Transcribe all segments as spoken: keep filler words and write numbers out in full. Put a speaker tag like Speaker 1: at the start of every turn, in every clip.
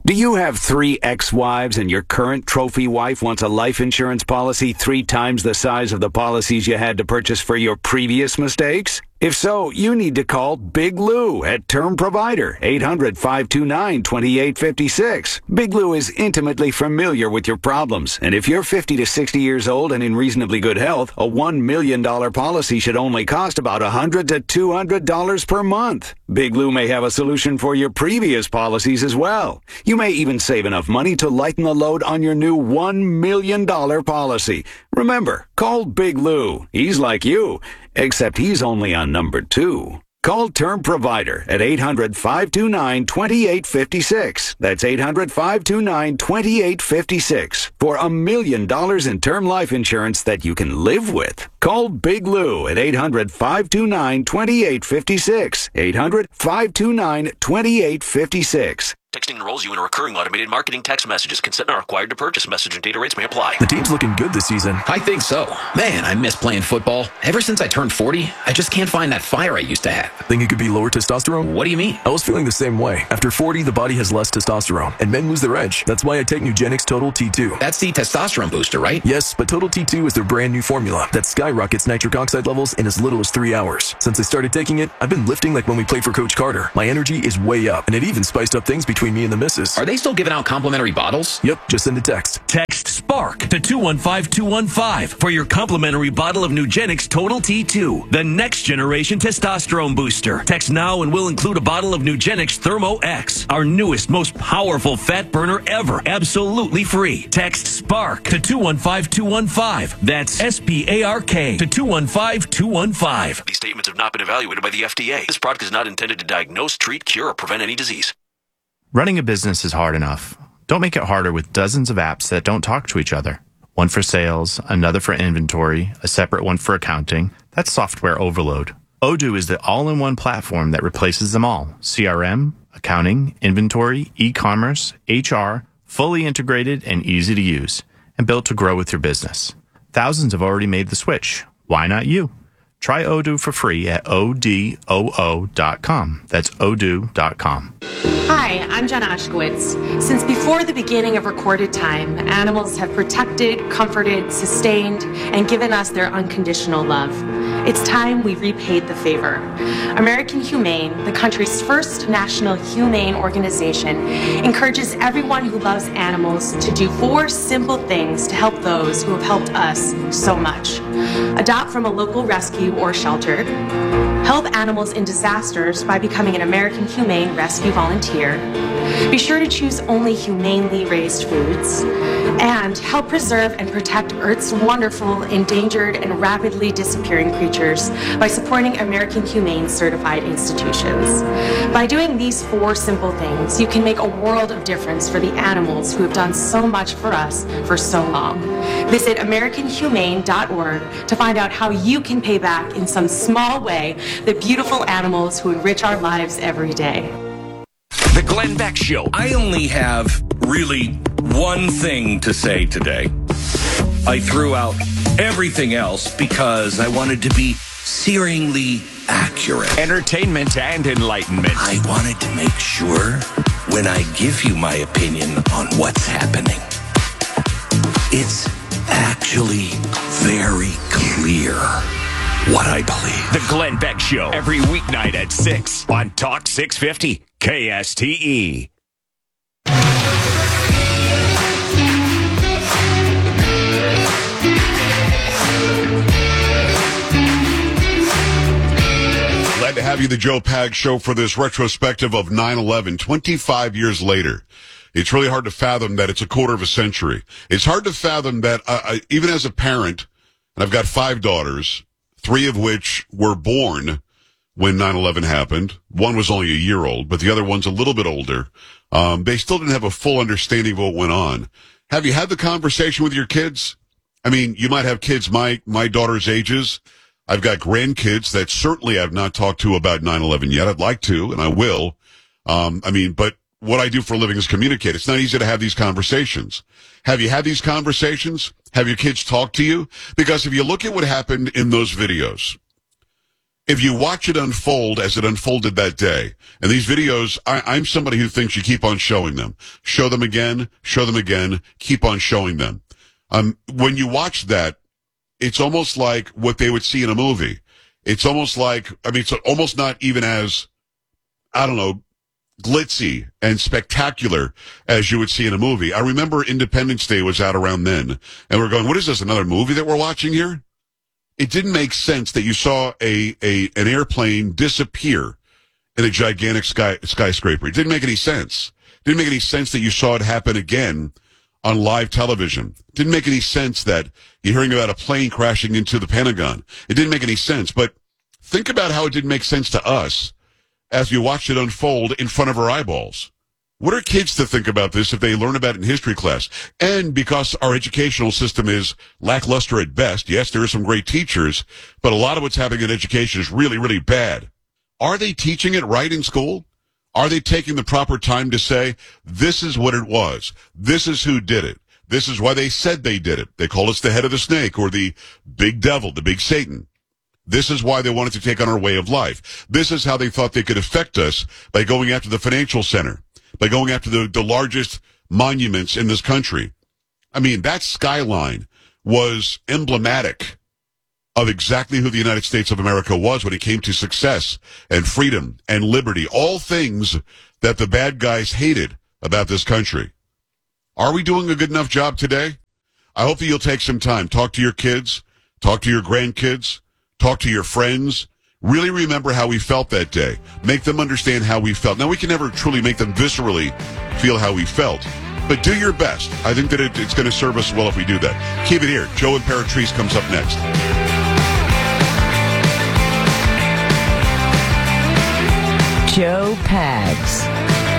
Speaker 1: Do you have three ex-wives and your current trophy wife wants a life insurance policy three times the size of the policies you had to purchase for your previous mistakes? If so, you need to call Big Lou at Term Provider, eight hundred, five two nine, two eight five six. Big Lou is intimately familiar with your problems, and if you're fifty to sixty years old and in reasonably good health, a one million dollars policy should only cost about one hundred to two hundred dollars per month. Big Lou may have a solution for your previous policies as well. You may even save enough money to lighten the load on your new one million dollars policy. Remember, call Big Lou. He's like you, except he's only on number two. Call Term Provider at eight hundred, five two nine, two eight five six. That's eight hundred, five two nine, two eight five six for a million dollars in term life insurance that you can live with. Call Big Lou at eight hundred, five two nine, two eight five six. eight hundred, five two nine, two eight five six.
Speaker 2: Texting enrolls you in a recurring automated marketing text messages. Consent not required to purchase. Message and data rates may apply.
Speaker 3: The team's looking good this season.
Speaker 4: I think so. Man, I miss playing football. Ever since I turned forty, I just can't find that fire I used to have.
Speaker 3: Think it could be lower testosterone?
Speaker 4: What do you mean?
Speaker 3: I was feeling the same way. After forty, the body has less testosterone, and men lose their edge. That's why I take Nugenix Total T two.
Speaker 4: That's the testosterone booster, right?
Speaker 3: Yes, but Total T two is their brand new formula that skyrockets nitric oxide levels in as little as three hours. Since I started taking it, I've been lifting like when we played for Coach Carter. My energy is way up, and it even spiced up things between me and the missus.
Speaker 4: Are they still giving out complimentary bottles?
Speaker 3: Yep, just send a text.
Speaker 5: Text SPARK to two one five two one five for your complimentary bottle of Nugenix Total T two, the next generation testosterone booster. Text now and we'll include a bottle of Nugenix Thermo X, our newest, most powerful fat burner ever, absolutely free. Text SPARK to two one five two one five. That's S P A R K to two one five two one five.
Speaker 2: These statements have not been evaluated by the F D A. This product is not intended to diagnose, treat, cure, or prevent any disease.
Speaker 6: Running a business is hard enough. Don't make it harder with dozens of apps that don't talk to each other. One for sales, another for inventory, a separate one for accounting. That's software overload. Odoo is the all-in-one platform that replaces them all. C R M, accounting, inventory, e-commerce, H R, fully integrated and easy to use, and built to grow with your business. Thousands have already made the switch. Why not you? Try Odoo for free at O D O O dot com. That's odoo dot com.
Speaker 7: Hi, I'm Jenna Ushkowitz. Since before the beginning of recorded time, animals have protected, comforted, sustained, and given us their unconditional love. It's time we repaid the favor. American Humane, the country's first national humane organization, encourages everyone who loves animals to do four simple things to help those who have helped us so much. Adopt from a local rescue or shelter. Help animals in disasters by becoming an American Humane Rescue Volunteer. Be sure to choose only humanely raised foods. And help preserve and protect Earth's wonderful, endangered, and rapidly disappearing creatures by supporting American Humane certified institutions. By doing these four simple things, you can make a world of difference for the animals who have done so much for us for so long. Visit American Humane dot org to find out how you can pay back in some small way the beautiful animals who enrich our lives every day.
Speaker 8: The Glenn Beck Show. I only have really one thing to say today. I threw out everything else because I wanted to be searingly accurate.
Speaker 9: Entertainment and enlightenment.
Speaker 8: I wanted to make sure when I give you my opinion on what's happening, it's actually very clear what I believe.
Speaker 9: The Glenn Beck Show, every weeknight at six on Talk six fifty K S T E.
Speaker 10: Glad to have you, the Joe Pag Show, for this retrospective of nine eleven, twenty-five years later. It's really hard to fathom that it's a quarter of a century. It's hard to fathom that, uh, I, even as a parent, and I've got five daughters, three of which were born when nine eleven happened. One was only a year old, but the other one's a little bit older. Um, they still didn't have a full understanding of what went on. Have you had the conversation with your kids? I mean, you might have kids my, my daughter's ages. I've got grandkids that certainly I've not talked to about nine eleven yet. I'd like to, and I will. Um, I mean, but what I do for a living is communicate. It's not easy to have these conversations. Have you had these conversations? Have your kids talked to you? Because if you look at what happened in those videos, if you watch it unfold as it unfolded that day, and these videos, I, I'm somebody who thinks you keep on showing them. Show them again, show them again, keep on showing them. Um, when you watch that, it's almost like what they would see in a movie. It's almost like, I mean, it's almost not even as, I don't know, glitzy and spectacular as you would see in a movie. I remember Independence Day was out around then, and we're going, what is this, another movie that we're watching here? It didn't make sense that you saw a, a an airplane disappear in a gigantic sky skyscraper. It didn't make any sense. It didn't make any sense that you saw it happen again on live television. It didn't make any sense that you're hearing about a plane crashing into the Pentagon. It didn't make any sense. But think about how it didn't make sense to us as we watched it unfold in front of our eyeballs. What are kids to think about this if they learn about it in history class? And because our educational system is lackluster at best, yes, there are some great teachers, but a lot of what's happening in education is really, really bad. Are they teaching it right in school? Are they taking the proper time to say, this is what it was. This is who did it. This is why they said they did it. They call us the head of the snake or the big devil, the big Satan. This is why they wanted to take on our way of life. This is how they thought they could affect us by going after the financial center, by going after the, the largest monuments in this country. I mean, that skyline was emblematic of exactly who the United States of America was when it came to success and freedom and liberty, all things that the bad guys hated about this country. Are we doing a good enough job today? I hope that you'll take some time. Talk to your kids. Talk to your grandkids. Talk to your friends. Really remember how we felt that day. Make them understand how we felt. Now, we can never truly make them viscerally feel how we felt, but do your best. I think that it, it's going to serve us well if we do that. Keep it here. Joe Imperatrice comes up next.
Speaker 11: Joe Pags.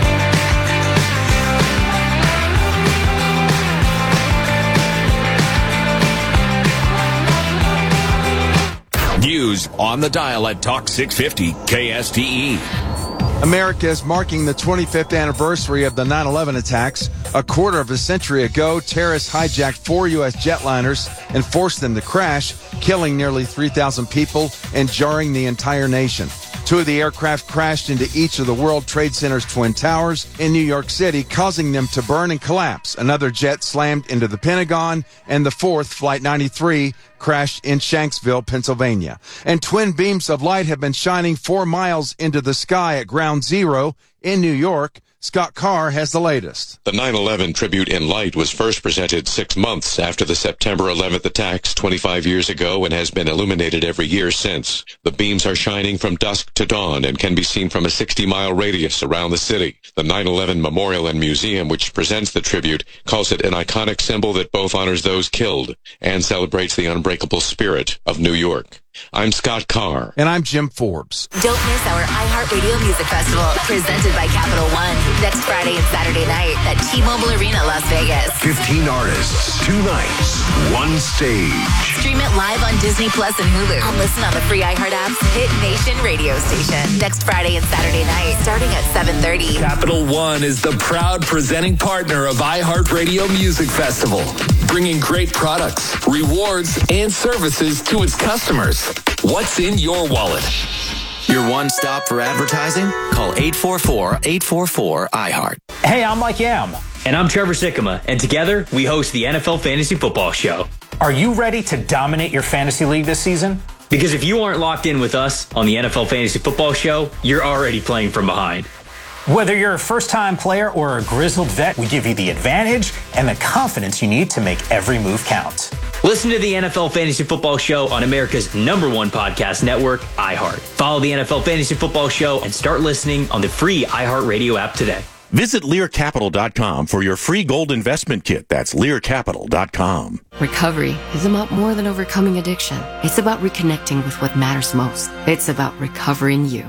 Speaker 9: News on the dial at Talk six fifty K S T E.
Speaker 12: America is marking the twenty-fifth anniversary of the nine eleven attacks. A quarter of a century ago, terrorists hijacked four U S jetliners and forced them to crash, killing nearly three thousand people and jarring the entire nation. Two of the aircraft crashed into each of the World Trade Center's Twin Towers in New York City, causing them to burn and collapse. Another jet slammed into the Pentagon, and the fourth, Flight ninety-three, crashed in Shanksville, Pennsylvania. And twin beams of light have been shining four miles into the sky at Ground Zero in New York. Scott Carr has the latest.
Speaker 13: The nine eleven tribute in light was first presented six months after the September eleventh attacks twenty-five years ago and has been illuminated every year since. The beams are shining from dusk to dawn and can be seen from a sixty-mile radius around the city. The nine eleven Memorial and Museum, which presents the tribute, calls it an iconic symbol that both honors those killed and celebrates the unbreakable spirit of New York. I'm Scott Carr.
Speaker 12: And I'm Jim Forbes.
Speaker 14: Don't miss our iHeartRadio Music Festival, presented by Capital One, next Friday and Saturday night at T-Mobile Arena, Las Vegas.
Speaker 9: fifteen artists, two nights, one stage.
Speaker 14: Stream it live on Disney Plus and Hulu. And listen on the free iHeart app's Hit Nation radio station. Next Friday and Saturday night, starting at seven thirty.
Speaker 15: Capital One is the proud presenting partner of iHeartRadio Music Festival, bringing great products, rewards, and services to its customers. What's in your wallet?
Speaker 16: Your one stop for advertising? Call eight four four, eight four four, I heart.
Speaker 17: Hey, I'm Mike Yam.
Speaker 18: And I'm Trevor Sikkema. And together, we host the N F L Fantasy Football Show.
Speaker 17: Are you ready to dominate your fantasy league this season?
Speaker 18: Because if you aren't locked in with us on the N F L Fantasy Football Show, you're already playing from behind.
Speaker 17: Whether you're a first-time player or a grizzled vet, we give you the advantage and the confidence you need to make every move count.
Speaker 18: Listen to the N F L Fantasy Football Show on America's number one podcast network, iHeart. Follow the N F L Fantasy Football Show and start listening on the free iHeartRadio app today.
Speaker 19: Visit Lear Capital dot com for your free gold investment kit. That's Lear Capital dot com.
Speaker 20: Recovery is about more than overcoming addiction. It's about reconnecting with what matters most. It's about recovering you.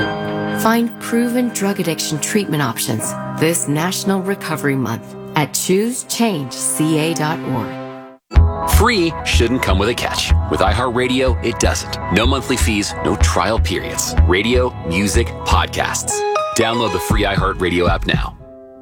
Speaker 20: Find proven drug addiction treatment options this National Recovery Month at choose change c a dot org.
Speaker 2: Free shouldn't come with a catch. With iHeartRadio, it doesn't. No monthly fees, no trial periods. Radio, music, podcasts. Download the free iHeartRadio app now.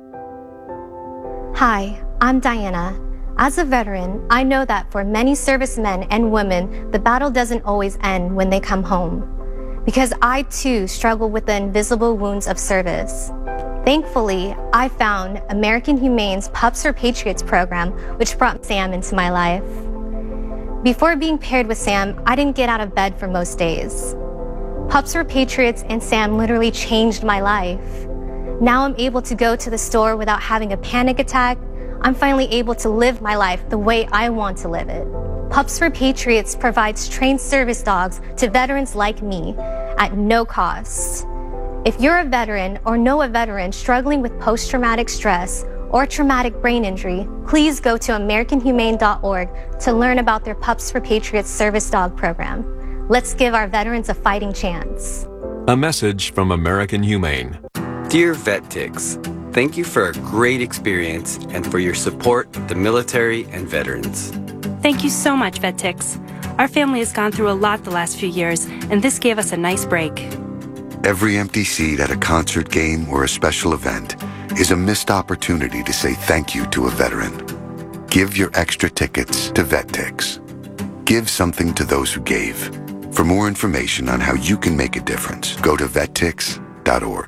Speaker 21: Hi, I'm Diana. As a veteran, I know that for many servicemen and women, the battle doesn't always end when they come home. because I too struggle with the invisible wounds of service. Thankfully, I found American Humane's Pups for Patriots program, which brought Sam into my life. Before being paired with Sam, I didn't get out of bed for most days. Pups for Patriots and Sam literally changed my life. Now I'm able to go to the store without having a panic attack. I'm finally able to live my life the way I want to live it. Pups for Patriots provides trained service dogs to veterans like me at no cost. If you're a veteran or know a veteran struggling with post-traumatic stress or traumatic brain injury, please go to American Humane dot org to learn about their Pups for Patriots service dog program. Let's give our veterans a fighting chance.
Speaker 1: A message from American Humane.
Speaker 22: Dear VetTix, thank you for a great experience and for your support of the military and veterans.
Speaker 23: Thank you so much, VetTix. Our family has gone through a lot the last few years, and this gave us a nice break.
Speaker 24: Every empty seat at a concert, game, or a special event is a missed opportunity to say thank you to a veteran. Give your extra tickets to VetTix. Give something to those who gave. For more information on how you can make a difference, go to vet tix dot org.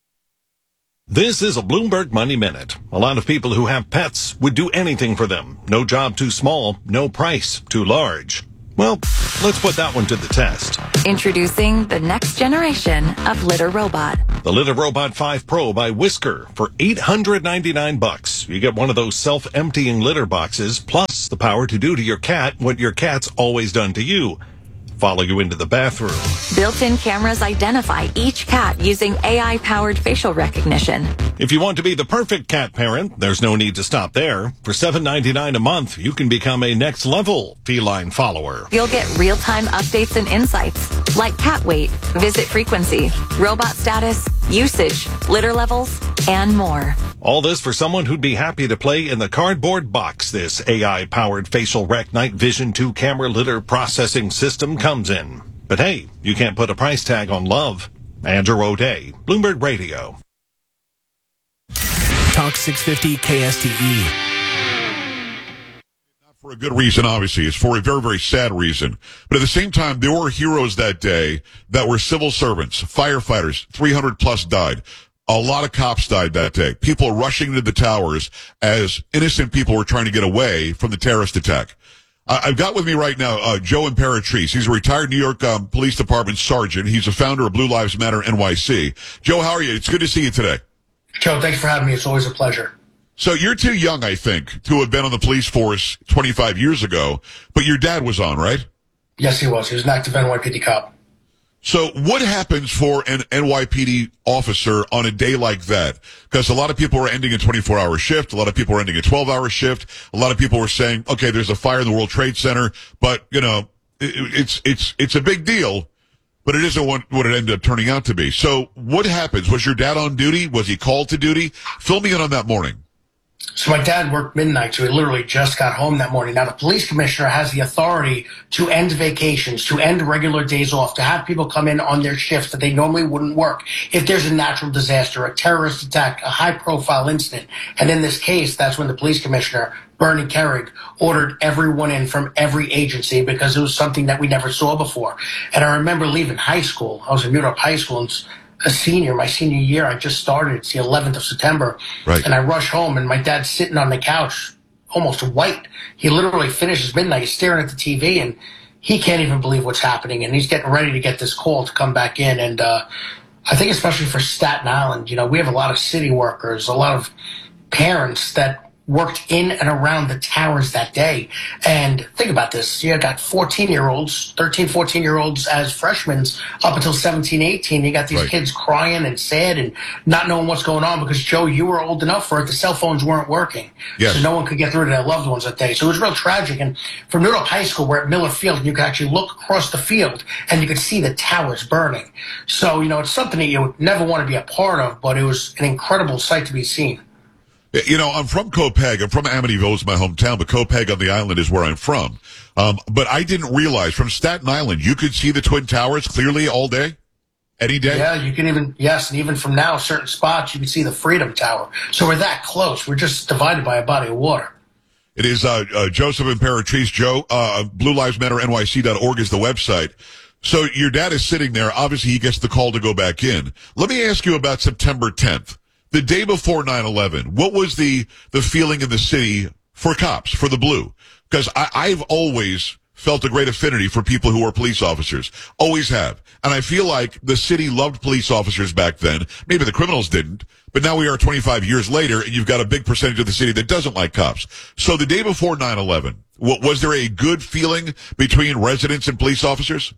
Speaker 25: This is a Bloomberg Money Minute. A lot of people who have pets would do anything for them. No job too small, no price too large. Well, let's put that one to the test.
Speaker 14: Introducing the next generation of litter robot.
Speaker 25: The Litter Robot five Pro by Whisker for eight hundred ninety-nine bucks. You get one of those self-emptying litter boxes, plus the power to do to your cat what your cat's always done to you. Follow you into the bathroom.
Speaker 14: Built-in cameras identify each cat using A I-powered facial recognition.
Speaker 25: If you want to be the perfect cat parent, there's no need to stop there. For seven ninety-nine a month, you can become a next-level feline follower.
Speaker 14: You'll get real-time updates and insights, like cat weight, visit frequency, robot status, usage, litter levels, and more.
Speaker 25: All this for someone who'd be happy to play in the cardboard box this A I-powered facial rec night vision two camera litter processing system comes in. But hey, you can't put a price tag on love. Andrew O'Day, Bloomberg Radio.
Speaker 26: Talk six fifty K S T E.
Speaker 10: Not for a good reason, obviously. It's for a very, very sad reason. But at the same time, there were heroes that day that were civil servants, firefighters, three hundred plus died. A lot of cops died that day. People rushing into the towers as innocent people were trying to get away from the terrorist attack. Uh, I've got with me right now uh, Joe Imperatrice. He's a retired New York um, Police Department sergeant. He's a founder of Blue Lives Matter N Y C. Joe, how are you? It's good to see you today.
Speaker 27: Joe, thanks for having me. It's always a pleasure.
Speaker 10: So you're too young, I think, to have been on the police force twenty-five years ago, but your dad was on, right?
Speaker 27: Yes, he was. He was an active N Y P D cop.
Speaker 10: So what happens for an N Y P D officer on a day like that? Because a lot of people are ending a twenty-four hour shift. A lot of people are ending a twelve hour shift. A lot of people were saying, okay, there's a fire in the World Trade Center, but, you know, it, it's, it's, it's a big deal, but it isn't what, what it ended up turning out to be. So what happens? Was your dad on duty? Was he called to duty? Fill me in on that morning.
Speaker 27: So my dad worked midnight, so he literally just got home that morning. Now, the police commissioner has the authority to end vacations, to end regular days off, to have people come in on their shifts that they normally wouldn't work if there's a natural disaster, a terrorist attack, a high-profile incident. And in this case, that's when the police commissioner, Bernie Kerik, ordered everyone in from every agency because it was something that we never saw before. And I remember leaving high school. I was in Europe High School, and a senior, my senior year, I just started. It's the eleventh of September.
Speaker 10: Right.
Speaker 27: And I rush home, and my dad's sitting on the couch, almost white. He literally finishes midnight. He's staring at the T V, and he can't even believe what's happening. And he's getting ready to get this call to come back in. And uh, I think especially for Staten Island, you know, we have a lot of city workers, a lot of parents that worked in and around the towers that day. And think about this. You got fourteen-year-olds, thirteen, fourteen-year-olds as freshmen up until seventeen, eighteen. You got these
Speaker 10: right.
Speaker 27: kids crying and sad and not knowing what's going on because, Joe, you were old enough for it. The cell phones weren't working.
Speaker 10: Yes.
Speaker 27: So no one could get through to their loved ones that day. So it was real tragic. And from New York High School, we're at Miller Field, and you could actually look across the field and you could see the towers burning. So, you know, it's something that you would never want to be a part of, but it was an incredible sight to be seen.
Speaker 10: You know, I'm from Copiague. I'm from Amityville, is my hometown, but Copiague on the island is where I'm from. Um, but I didn't realize from Staten Island, you could see the Twin Towers clearly all day, any day?
Speaker 27: Yeah, you can even, yes, and even from now, certain spots, you can see the Freedom Tower. So we're that close. We're just divided by a body of water.
Speaker 10: It is uh, uh, Joseph Imperatrice. Joe, uh, Blue Lives Matter N Y C dot org is the website. So your dad is sitting there. Obviously, he gets the call to go back in. Let me ask you about September tenth, the day before nine eleven. What was the, the feeling in the city for cops, for the blue? Because I've always felt a great affinity for people who are police officers. Always have. And I feel like the city loved police officers back then. Maybe the criminals didn't. But now we are twenty-five years later, and you've got a big percentage of the city that doesn't like cops. So the day before nine eleven, was there a good feeling between residents and police officers?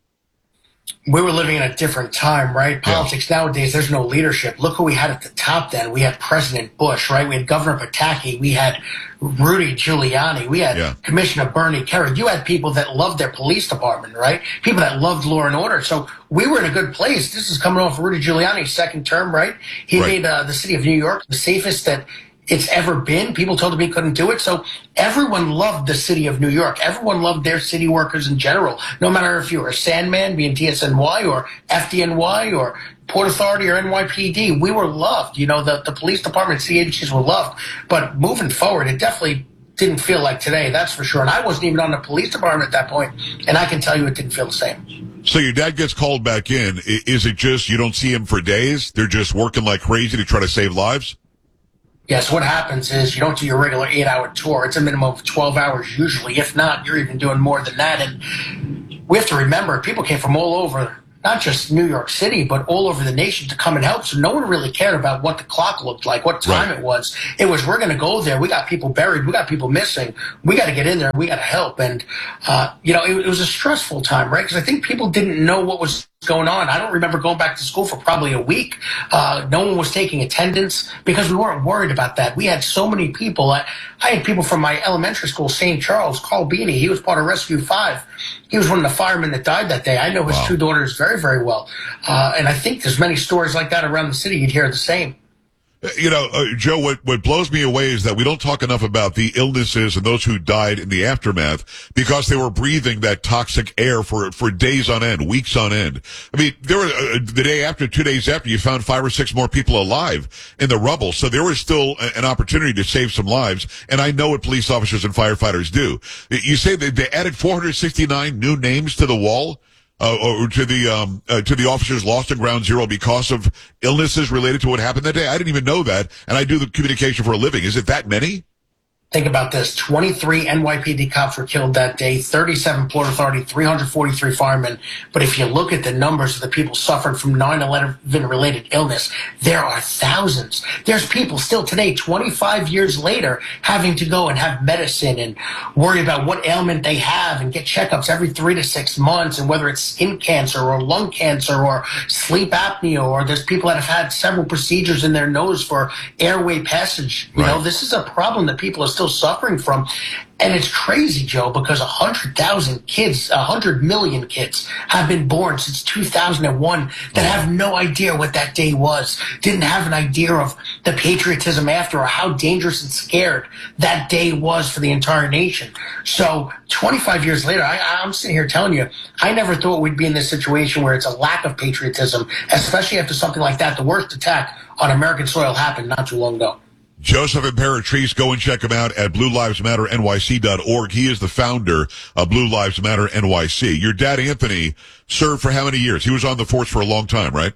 Speaker 27: We were living in a different time, right? Politics yeah. nowadays, there's no leadership. Look who we had at the top then. We had President Bush, right? We had Governor Pataki. We had Rudy Giuliani. We had yeah. Commissioner Bernie Kerr. You had people that loved their police department, right? People that loved law and order. So we were in a good place. This is coming off Rudy Giuliani's second term, right? He right. made uh, the city of New York the safest that it's ever been. People told him he couldn't do it. So everyone loved the city of New York. Everyone loved their city workers in general. No matter if you were a Sandman, being T S N Y, or F D N Y, or Port Authority, or N Y P D, we were loved. You know, the, the police department, city agencies were loved. But moving forward, it definitely didn't feel like today, that's for sure. And I wasn't even on the police department at that point, and I can tell you it didn't feel the same.
Speaker 10: So your dad gets called back in. Is it just you don't see him for days? They're just working like crazy to try to save lives?
Speaker 27: Yes, what happens is you don't do your regular eight-hour tour. It's a minimum of twelve hours usually. If not, you're even doing more than that. And we have to remember, people came from all over, not just New York City, but all over the nation to come and help. So no one really cared about what the clock looked like, what time right. it was. It was, we're going to go there. We got people buried. We got people missing. We got to get in there. We got to help. And, uh, you know, it, it was a stressful time, right? Because I think people didn't know what was going on. I don't remember going back to school for probably a week. Uh, no one was taking attendance because we weren't worried about that. We had so many people. I, I had people from my elementary school, Saint Charles, Carl Beanie. He was part of Rescue five. He was one of the firemen that died that day. I know his wow. two daughters very, very well. Uh, and I think there's many stories like that around the city. You'd hear the same.
Speaker 10: You know, uh, Joe, what, what blows me away is that we don't talk enough about the illnesses and those who died in the aftermath because they were breathing that toxic air for for days on end, weeks on end. I mean, there were uh, the day after, two days after, you found five or six more people alive in the rubble. So there was still a, an opportunity to save some lives. And I know what police officers and firefighters do. You say that they added four hundred sixty-nine new names to the wall? Uh, or to the um, uh, to the officers lost in Ground Zero because of illnesses related to what happened that day. I didn't even know that, and I do the communication for a living. Is it that many?
Speaker 27: Think about this. twenty-three N Y P D cops were killed that day, thirty-seven Port Authority, three hundred forty-three firemen. But if you look at the numbers of the people suffering from nine eleven-related illness, there are thousands. There's people still today, twenty-five years later, having to go and have medicine and worry about what ailment they have and get checkups every three to six months, and whether it's skin cancer or lung cancer or sleep apnea, or there's people that have had several procedures in their nose for airway passage. You
Speaker 10: right.
Speaker 27: know, this is a problem that people are still suffering from. And it's crazy, Joe, because one hundred thousand kids, one hundred million kids have been born since two thousand one that have no idea what that day was, didn't have an idea of the patriotism after or how dangerous and scared that day was for the entire nation. So twenty-five years later, I, I'm sitting here telling you, I never thought we'd be in this situation where it's a lack of patriotism, especially after something like that. The worst attack on American soil happened not too long ago.
Speaker 10: Joseph Imperatrice, go and check him out at blue lives matter N Y C dot org. He is the founder of Blue Lives Matter N Y C. Your dad, Anthony, served for how many years? He was on the force for a long time, right?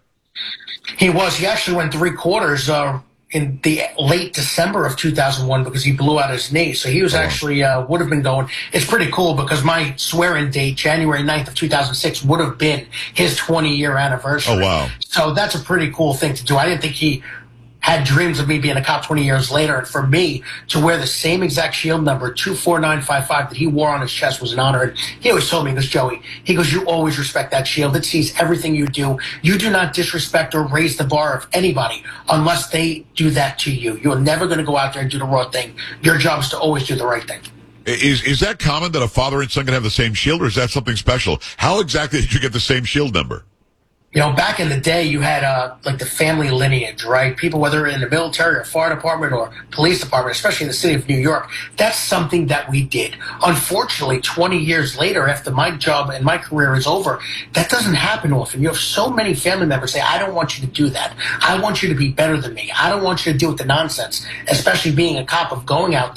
Speaker 27: He was. He actually went three quarters uh, in the late December of two thousand one because he blew out his knee. So he was oh. actually, uh, would have been going. It's pretty cool because my swearing date, January ninth of two thousand six, would have been his twenty-year anniversary.
Speaker 10: Oh, wow.
Speaker 27: So that's a pretty cool thing to do. I didn't think he had dreams of me being a cop twenty years later, and for me to wear the same exact shield number, two four nine five five, that he wore on his chest was an honor. And he always told me, he goes, Joey, he goes, you always respect that shield. It sees everything you do. You do not disrespect or raise the bar of anybody unless they do that to you. You're never going to go out there and do the wrong thing. Your job is to always do the right thing.
Speaker 10: Is is that common that a father and son can have the same shield, or is that something special? How exactly did you get the same shield number?
Speaker 27: You know, back in the day, you had uh, like the family lineage, right? People, whether in the military or fire department or police department, especially in the city of New York, that's something that we did. Unfortunately, twenty years later, after my job and my career is over, that doesn't happen often. You have so many family members say, I don't want you to do that. I want you to be better than me. I don't want you to deal with the nonsense, especially being a cop, of going out there,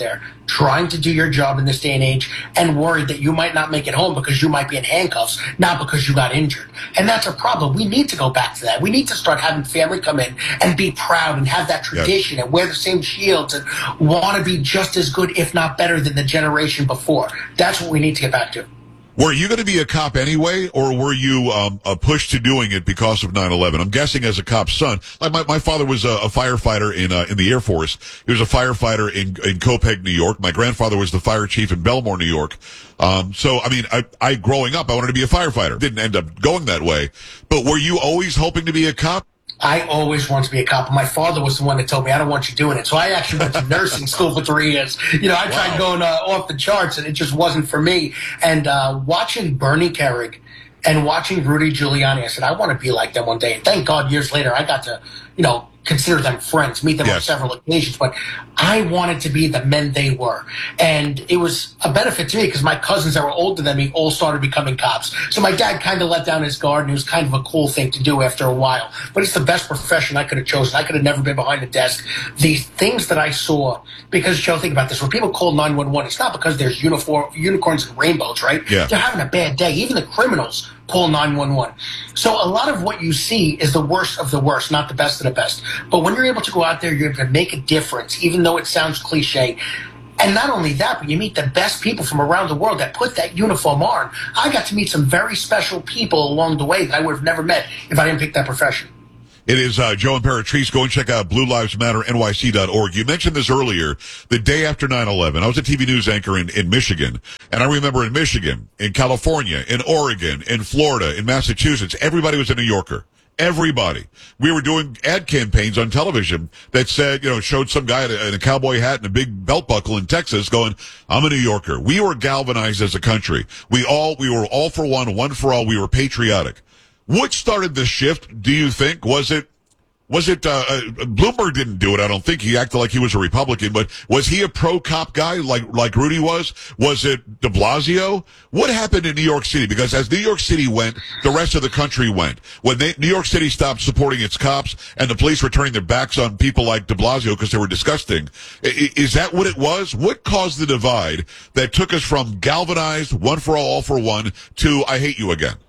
Speaker 27: trying to do your job in this day and age and worried that you might not make it home because you might be in handcuffs, not because you got injured. And that's a problem. We need to go back to that. We need to start having family come in and be proud and have that tradition yes. and wear the same shields and want to be just as good, if not better, than the generation before. That's what we need to get back to.
Speaker 10: Were you going to be a cop anyway, or were you um, uh, pushed to doing it because of nine eleven? I'm guessing as a cop's son. Like my, my father was a, a firefighter in uh, in the Air Force. He was a firefighter in in Copeg, New York. My grandfather was the fire chief in Belmore, New York. Um, so, I mean, I, I growing up, I wanted to be a firefighter. Didn't end up going that way. But were you always hoping to be a cop?
Speaker 27: I always wanted to be a cop. My father was the one that told me, I don't want you doing it. So I actually went to nursing school for three years. You know, I tried wow. going uh, off the charts, and it just wasn't for me. And uh, watching Bernie Kerik and watching Rudy Giuliani, I said, I want to be like them one day. And thank God years later, I got to, you know, consider them friends, meet them yes. on several occasions. But I wanted to be the men they were. And it was a benefit to me because my cousins that were older than me all started becoming cops. So my dad kind of let down his guard, and it was kind of a cool thing to do after a while. But it's the best profession I could have chosen. I could have never been behind a desk. The things that I saw, because, Joe, think about this. When people call nine one one, it's not because there's uniform, unicorns and rainbows, right?
Speaker 10: Yeah.
Speaker 27: They're having a bad day. Even the criminals call nine one one. So a lot of what you see is the worst of the worst, not the best of the best. But when you're able to go out there, you're able to make a difference, even though it sounds cliche. And not only that, but you meet the best people from around the world that put that uniform on. I got to meet some very special people along the way that I would have never met if I didn't pick that profession.
Speaker 10: It is uh, Joe Imperatrice. Go and check out Blue Lives Matter N Y C dot org. You mentioned this earlier, the day after nine eleven. I was a T V news anchor in, in Michigan, and I remember in Michigan, in California, in Oregon, in Florida, in Massachusetts, everybody was a New Yorker. Everybody. We were doing ad campaigns on television that said, you know, showed some guy in a cowboy hat and a big belt buckle in Texas going, I'm a New Yorker. We were galvanized as a country. We all, we were all for one, one for all. We were patriotic. What started this shift, do you think? Was it, was it, uh, uh, Bloomberg didn't do it, I don't think. He acted like he was a Republican, but was he a pro-cop guy like, like Rudy was? Was it de Blasio? What happened in New York City? Because as New York City went, the rest of the country went. When they, New York City stopped supporting its cops and the police were turning their backs on people like de Blasio because they were disgusting. Is that what it was? What caused the divide that took us from galvanized, one for all, all for one, to I hate you again?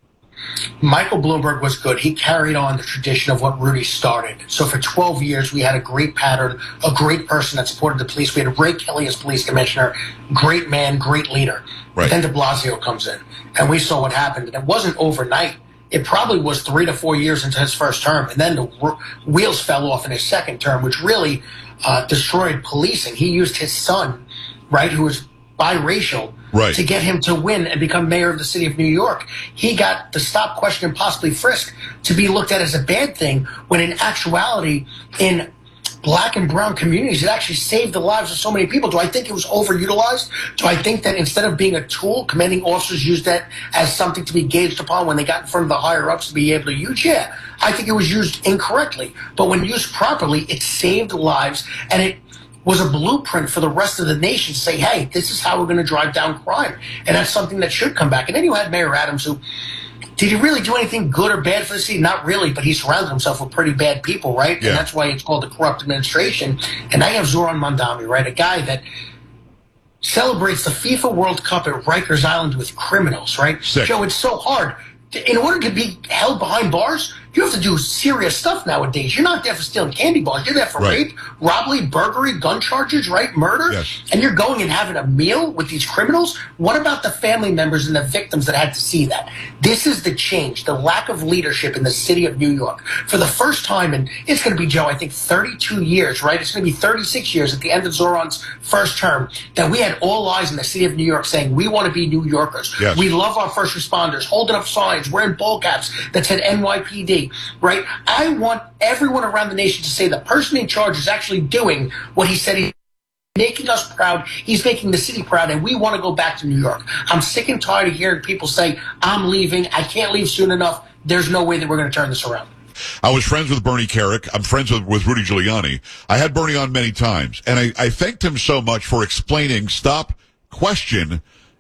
Speaker 27: Michael Bloomberg was good. He carried on the tradition of what Rudy started. So for twelve years, we had a great pattern, a great person that supported the police. We had Ray Kelly as police commissioner, great man, great leader.
Speaker 10: Right.
Speaker 27: Then de Blasio comes in, and we saw what happened. And it wasn't overnight. It probably was three to four years into his first term, and then the wheels fell off in his second term, which really uh, destroyed policing. He used his son, right, who was biracial,
Speaker 10: right,
Speaker 27: to get him to win and become mayor of the city of New York. He got the stop, question, and possibly frisk to be looked at as a bad thing, when in actuality, in black and brown communities, it actually saved the lives of so many people. Do I think it was overutilized? Do I think that instead of being a tool, commanding officers used that as something to be gauged upon when they got in front of the higher-ups to be able to use? Yeah, I think it was used incorrectly. But when used properly, it saved lives, and it was a blueprint for the rest of the nation to say, hey, this is how we're going to drive down crime. And that's something that should come back. And then you had Mayor Adams, who, did he really do anything good or bad for the city? Not really, but he surrounded himself with pretty bad people, right?
Speaker 10: Yeah.
Speaker 27: And that's why it's called the corrupt administration. And now you have Zoran Mandami, right? A guy that celebrates the FIFA World Cup at Rikers Island with criminals, right?
Speaker 10: Sick.
Speaker 27: Joe, it's so hard. In order to be held behind bars, you have to do serious stuff nowadays. You're not there for stealing candy bars. You're there for
Speaker 10: right.
Speaker 27: rape, robbery, burglary, gun charges, right? Murder.
Speaker 10: Yes.
Speaker 27: And you're going and having a meal with these criminals? What about the family members and the victims that had to see that? This is the change, the lack of leadership in the city of New York. For the first time, and it's going to be, Joe, I think thirty-two years, right? It's going to be thirty-six years at the end of Zoran's first term, that we had all eyes in the city of New York saying, we want to be New Yorkers.
Speaker 10: Yes.
Speaker 27: We love our first responders, holding up signs, wearing ball caps that said N Y P D. Right? I want everyone around the nation to say the person in charge is actually doing what he said he's making us proud. He's making the city proud, and we want to go back to New York. I'm sick and tired of hearing people say, I'm leaving. I can't leave soon enough. There's no way that we're going to turn this around.
Speaker 10: I was friends with Bernie Kerik. I'm friends with, with Rudy Giuliani. I had Bernie on many times, and I, I thanked him so much for explaining stop, question,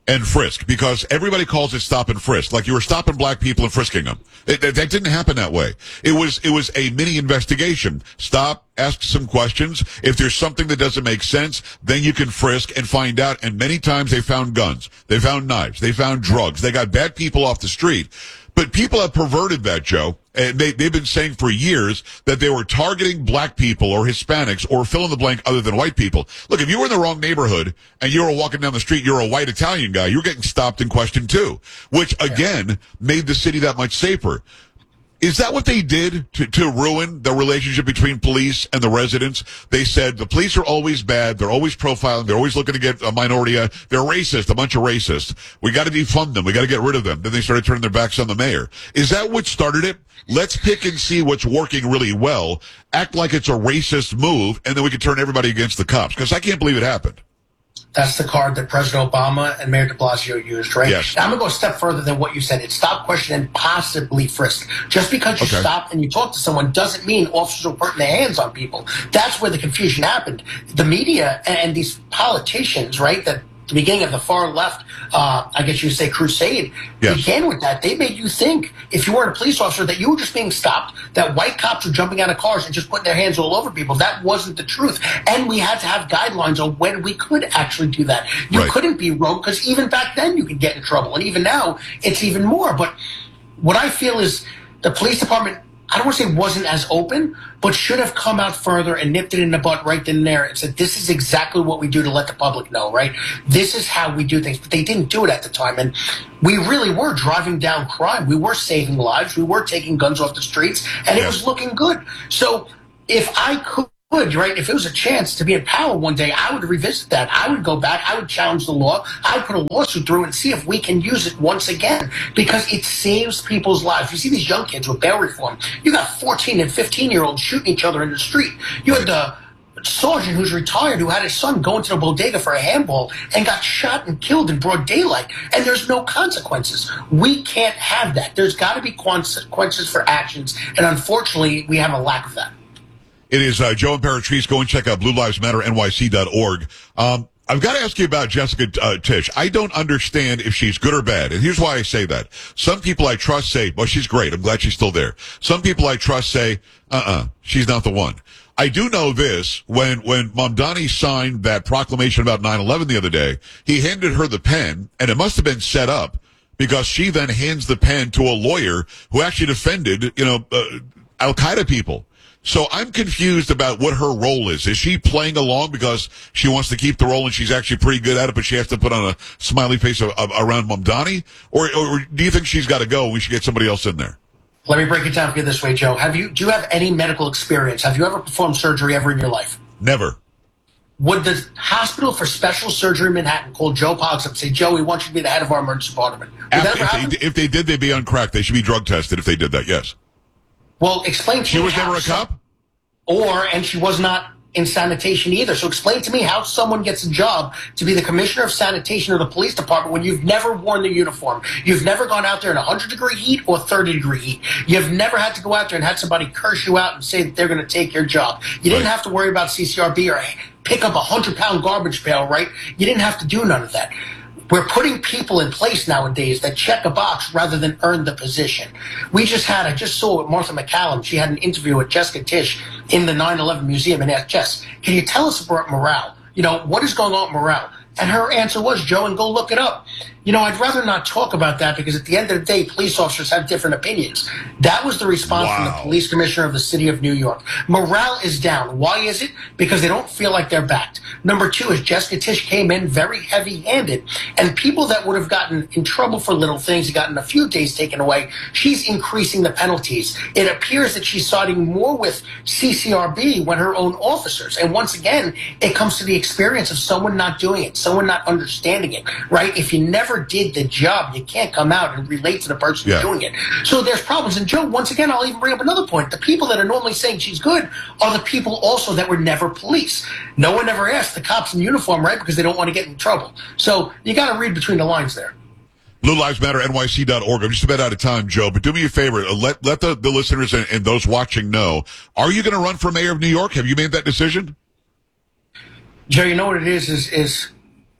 Speaker 10: and frisk, because everybody calls it stop and frisk, like you were stopping black people and frisking them. It, that, that didn't happen that way. It was it was a mini investigation. Stop, ask some questions. If there's something that doesn't make sense, then you can frisk and find out. And many times they found guns, they found knives, they found drugs, they got bad people off the street. But people have perverted that, Joe, and they, they've been saying for years that they were targeting black people or Hispanics or fill in the blank other than white people. Look, if you were in the wrong neighborhood and you were walking down the street, you're a white Italian guy, you're getting stopped and questioned too, which again made the city that much safer. Is that what they did to, to ruin the relationship between police and the residents? They said the police are always bad. They're always profiling. They're always looking to get a minority. Uh, they're racist, a bunch of racists. We got to defund them. We got to get rid of them. Then they started turning their backs on the mayor. Is that what started it? Let's pick and see what's working really well, act like it's a racist move, and then we can turn everybody against the cops. Because I can't believe it happened.
Speaker 27: That's the card that President Obama and Mayor de Blasio used, right?
Speaker 10: Yes.
Speaker 27: Now, I'm going to go a step further than what you said. It's stop, question, and possibly frisk. Just because you
Speaker 10: Okay.
Speaker 27: stop and you talk to someone doesn't mean officers are putting their hands on people. That's where the confusion happened. The media and these politicians, right, that the beginning of the far left, uh, I guess you would say crusade,
Speaker 10: Yes.
Speaker 27: began with that. They made you think, if you weren't a police officer, that you were just being stopped, that white cops were jumping out of cars and just putting their hands all over people. That wasn't the truth. And we had to have guidelines on when we could actually do that. You
Speaker 10: Right.
Speaker 27: couldn't be rogue, because even back then you could get in trouble. And even now, it's even more. But what I feel is the police department, I don't want to say wasn't as open, but should have come out further and nipped it in the butt right then and there and said, this is exactly what we do to let the public know, right? This is how we do things. But they didn't do it at the time. And we really were driving down crime. We were saving lives. We were taking guns off the streets, and it
Speaker 10: Yes.
Speaker 27: was looking good. So if I could, right, if it was a chance to be in power one day, I would revisit that. I would go back. I would challenge the law. I'd put a lawsuit through and see if we can use it once again, because it saves people's lives. You see these young kids with bail reform. You got fourteen and fifteen year olds shooting each other in the street. You had the sergeant who's retired who had his son go into the bodega for a handball and got shot and killed in broad daylight, and there's no consequences. We can't have that. There's got to be consequences for actions, and unfortunately, we have a lack of that.
Speaker 10: It is uh, Joe Imperatrice. Go and check out blue lives matter N Y C dot org. Um, I've got to ask you about Jessica uh, Tisch. I don't understand if she's good or bad. And here's why I say that. Some people I trust say, well, she's great. I'm glad she's still there. Some people I trust say, uh-uh, she's not the one. I do know this. When, when Mamdani signed that proclamation about nine eleven the other day, he handed her the pen, and it must have been set up, because she then hands the pen to a lawyer who actually defended, you know, uh, Al-Qaeda people. So I'm confused about what her role is. Is she playing along because she wants to keep the role and she's actually pretty good at it, but she has to put on a smiley face of, of, around Mamdani? Or, or do you think she's got to go and we should get somebody else in there?
Speaker 27: Let me break it down for you this way, Joe. Have you, do you have any medical experience? Have you ever performed surgery ever in your life?
Speaker 10: Never.
Speaker 27: Would the Hospital for Special Surgery in Manhattan call Joe Pogs up and say, Joe, we want you to be the head of our emergency department? Would that ever
Speaker 10: After,
Speaker 27: happen?
Speaker 10: if, they, if they did, they'd be on crack. They should be drug tested if they did that, yes.
Speaker 27: Well, explain to
Speaker 10: She
Speaker 27: me
Speaker 10: was
Speaker 27: how
Speaker 10: never a
Speaker 27: some-
Speaker 10: cop?
Speaker 27: Or, and she was not in sanitation either. So explain to me how someone gets a job to be the commissioner of sanitation of the police department when you've never worn the uniform. You've never gone out there in one hundred degree heat or thirty degree heat. You've never had to go out there and had somebody curse you out and say that they're going to take your job. You didn't have to worry about C C R B or pick up a one hundred pound garbage pail, right? You didn't have to do none of that. We're putting people in place nowadays that check a box rather than earn the position. We just had, I just saw with Martha McCallum, she had an interview with Jessica Tisch in the nine eleven museum and asked, Jess, can you tell us about morale? You know, what is going on with morale? And her answer was, Joe, and go look it up. You know, I'd rather not talk about that because at the end of the day, police officers have different opinions. That was the response
Speaker 10: Wow.
Speaker 27: from the police commissioner of the city of New York. Morale is down. Why is it? Because they don't feel like they're backed. Number two is Jessica Tisch came in very heavy-handed, and people that would have gotten in trouble for little things have gotten a few days taken away. She's increasing the penalties. It appears that she's siding more with C C R B when her own officers. And once again, it comes to the experience of someone not doing it, someone not understanding it, right? If you never did the job, you can't come out and relate to the person
Speaker 10: Yeah.
Speaker 27: doing it. So there's problems. And Joe, once again, I'll even bring up another point. The people that are normally saying she's good are the people also that were never police. No one ever asked the cops in uniform, right? Because they don't want to get in trouble. So you got to read between the lines there.
Speaker 10: blue lives matter N Y C dot org. I'm just about out of time, Joe, but do me a favor. uh, Let let the, the listeners and, and those watching know. Are you going to run for mayor of New York? Have you made that decision?
Speaker 27: Joe, you know what it is, is, is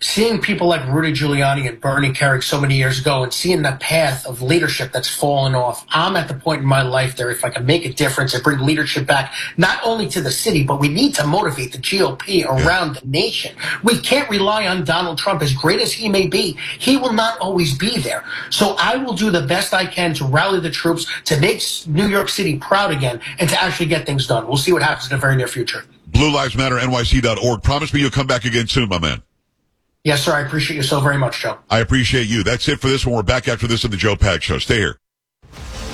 Speaker 27: seeing people like Rudy Giuliani and Bernie Kerik so many years ago and seeing the path of leadership that's fallen off, I'm at the point in my life there, if I can make a difference and bring leadership back, not only to the city, but we need to motivate the G O P around the nation. We can't rely on Donald Trump, as great as he may be. He will not always be there. So I will do the best I can to rally the troops, to make New York City proud again, and to actually get things done. We'll see what happens in the very near future.
Speaker 10: Blue Lives Matter N Y C dot org. Promise me you'll come back again soon, my man.
Speaker 27: Yes, sir. I appreciate you so very much, Joe.
Speaker 10: I appreciate you. That's it for this one. We're back after this on the Joe Pags Show. Stay here.